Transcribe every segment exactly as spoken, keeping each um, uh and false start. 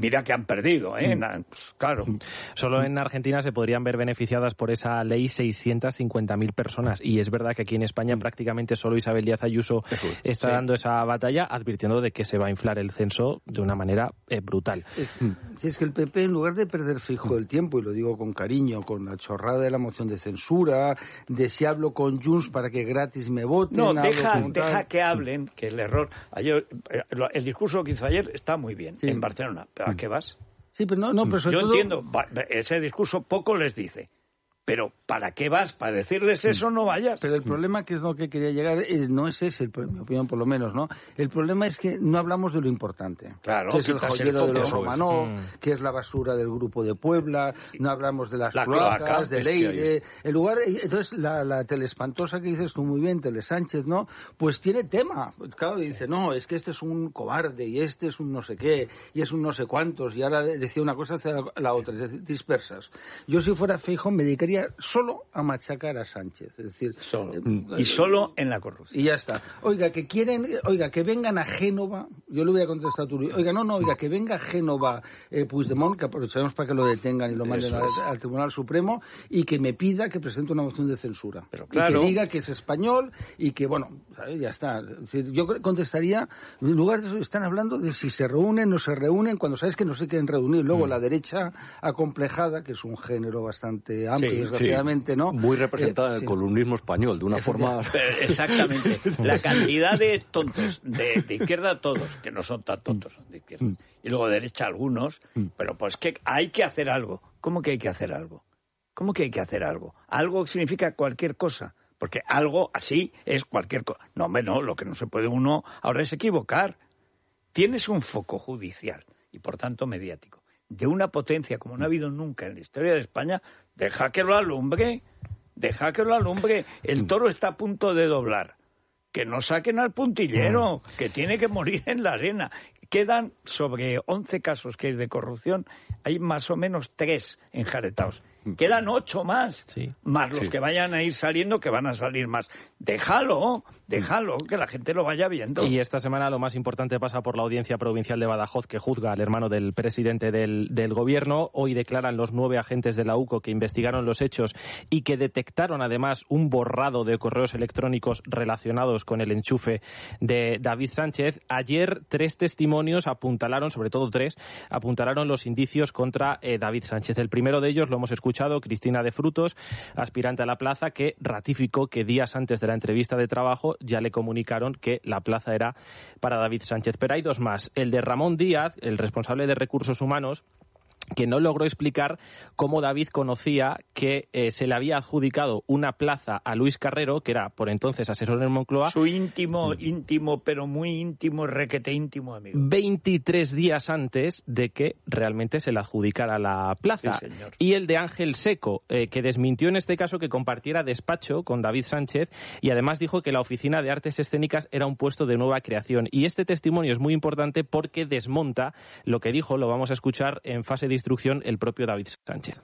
mira que han perdido, ¿eh? Mm. Pues, claro. Solo en Argentina se podrían ver beneficiadas por esa ley seiscientas cincuenta mil personas. Y es verdad que aquí en España mm. prácticamente solo Isabel Díaz Ayuso Eso, está sí. dando esa batalla, advirtiendo de que se va a inflar el censo de una manera eh, brutal. Es, mm. Si es que el P P, en lugar de perder fijo el tiempo, y lo digo con cariño, con la chorrada de la moción de censura, de si hablo con Junts para que gratis me voten... No, deja, deja que hablen, que el error... Ayer, el discurso que hizo ayer está muy bien, sí. en Barcelona. ¿Pero a qué vas? Sí, pero no, no, pero sobre Yo todo... entiendo, ese discurso poco les dice. Pero ¿para qué vas? ¿Para decirles eso no vayas? Pero el problema, que es lo que quería llegar, eh, no es ese, en mi opinión por lo menos, ¿no? El problema es que no hablamos de lo importante. Claro. Que es el joyero de los Romanov, es. que es la basura del Grupo de Puebla, no hablamos de las la cloacas, cloaca, de Leire... El lugar, entonces, la, la teleespantosa que dices tú muy bien, Tele Sánchez, ¿no? Pues tiene tema. Claro, dice, no, es que este es un cobarde, y este es un no sé qué, y es un no sé cuántos, y ahora decía una cosa hacia la otra, dispersas. Yo, si fuera Feijóo, me dedicaría solo a machacar a Sánchez, es decir... Solo. Eh, y solo en la corrupción. Y ya está. Oiga, que quieren, oiga, que vengan a Génova, yo le voy a contestar a tu... Oiga, no, no, oiga, que venga a Génova eh, Puigdemont, que aprovecharemos para que lo detengan y lo manden al, al Tribunal Supremo, y que me pida que presente una moción de censura. Pero claro. Y que diga que es español, y que, bueno, ¿sabes? Ya está. Es decir, yo contestaría, en lugar de eso, están hablando de si se reúnen, no se reúnen, cuando sabes que no se quieren reunir. Luego, mm. la derecha acomplejada, que es un género bastante amplio, sí, desgraciadamente, sí. ¿no? Muy representada en el sí. columnismo español, de una forma... Exactamente. La cantidad de tontos, de, de izquierda todos, que no son tan tontos, son de izquierda. Y luego de derecha algunos, pero pues que hay que hacer algo. ¿Cómo que hay que hacer algo? ¿Cómo que hay que hacer algo? Algo significa cualquier cosa, porque algo así es cualquier cosa. No, hombre, no, lo que no se puede uno ahora es equivocar. Tienes un foco judicial y por tanto mediático de una potencia como no ha habido nunca en la historia de España. Deja que lo alumbre, deja que lo alumbre. El toro está a punto de doblar. Que no saquen al puntillero, que tiene que morir en la arena. Quedan sobre once casos que hay de corrupción, hay más o menos tres enjaretados. Quedan ocho más, sí. más los sí. que vayan a ir saliendo, que van a salir más. Déjalo, déjalo, que la gente lo vaya viendo. Y esta semana lo más importante pasa por la Audiencia Provincial de Badajoz, que juzga al hermano del presidente del, del gobierno. Hoy declaran los nueve agentes de la U C O que investigaron los hechos y que detectaron además un borrado de correos electrónicos relacionados con el enchufe de David Sánchez. Ayer tres testimonios apuntalaron, sobre todo tres, apuntalaron los indicios contra eh, David Sánchez. El primero de ellos lo hemos escuchado, Cristina de Frutos, aspirante a la plaza, que ratificó que días antes de la entrevista de trabajo ya le comunicaron que la plaza era para David Sánchez. Pero hay dos más. El de Ramón Díaz, el responsable de Recursos Humanos, que no logró explicar cómo David conocía que eh, se le había adjudicado una plaza a Luis Carrero, que era por entonces asesor en Moncloa. Su íntimo, íntimo, pero muy íntimo, requete íntimo amigo. veintitrés días antes de que realmente se le adjudicara la plaza. Sí, señor. Y el de Ángel Seco, eh, que desmintió en este caso que compartiera despacho con David Sánchez y además dijo que la Oficina de Artes Escénicas era un puesto de nueva creación. Y este testimonio es muy importante porque desmonta lo que dijo, lo vamos a escuchar en fase de instrucción, el propio David Sánchez.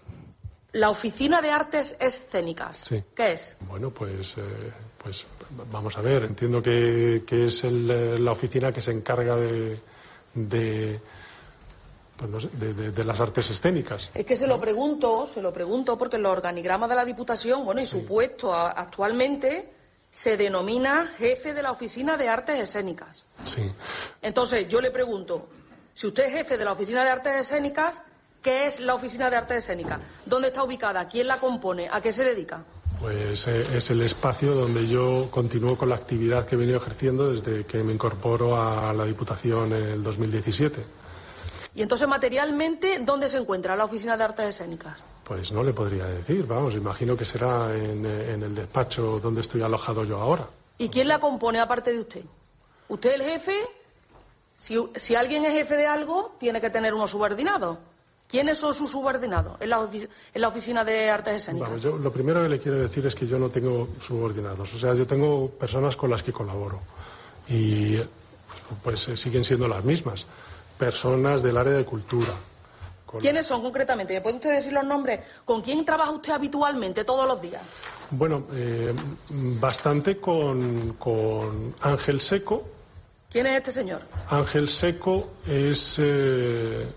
La Oficina de Artes Escénicas, sí. ¿Qué es? Bueno, pues, eh, pues vamos a ver, entiendo que, que es el, la oficina que se encarga de, de, pues no sé, de, de, de las artes escénicas. Es que se lo pregunto, se lo pregunto porque en los organigramas de la Diputación, bueno, y sí. su puesto a, actualmente se denomina jefe de la Oficina de Artes Escénicas. Sí. Entonces, yo le pregunto, si usted es jefe de la Oficina de Artes Escénicas, ¿qué es la Oficina de Artes Escénicas? ¿Dónde está ubicada? ¿Quién la compone? ¿A qué se dedica? Pues eh, es el espacio donde yo continúo con la actividad que he venido ejerciendo desde que me incorporo a la Diputación en el dos mil diecisiete. Y entonces, materialmente, ¿dónde se encuentra la Oficina de Artes Escénicas? Pues no le podría decir, vamos, imagino que será en, en el despacho donde estoy alojado yo ahora. ¿Y quién la compone aparte de usted? ¿Usted es el jefe? Si, si alguien es jefe de algo, tiene que tener unos subordinados. ¿Quiénes son sus subordinados en la, en la Oficina de Artes Escénicas? Vamos, yo lo primero que le quiero decir es que yo no tengo subordinados. O sea, yo tengo personas con las que colaboro. Y pues, pues siguen siendo las mismas. Personas del área de cultura. Con... ¿Quiénes son concretamente? ¿Me puede usted decir los nombres? ¿Con quién trabaja usted habitualmente todos los días? Bueno, eh, bastante con, con Ángel Seco. ¿Quién es este señor? Ángel Seco es, eh,